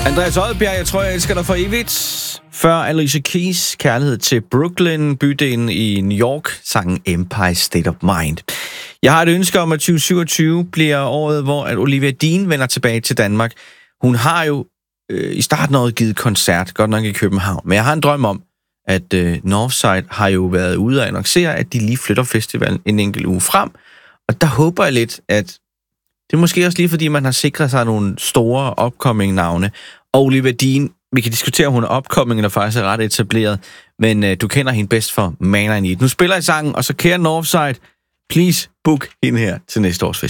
Andreas Oddbjerg, jeg tror, jeg elsker dig for evigt. Før Alicia Keys, kærlighed til Brooklyn, bydelen i New York, sangen Empire State of Mind. Jeg har et ønske om, at 2027 bliver året, hvor at Olivia Dean vender tilbage til Danmark. Hun har jo i starten af året givet koncert, godt nok i København. Men jeg har en drøm om, at Northside har jo været ude og annoncere, at de lige flytter festivalen en enkelt uge frem. Og der håber jeg lidt, at det er måske også lige fordi, man har sikret sig nogle store upcoming navne. Og Olivia Dean, vi kan diskutere, om hun er upcoming eller faktisk er ret etableret, men du kender hende bedst for Man I Need. Nu spiller jeg sangen, og så kære Northside, please book hende her til næste års festival.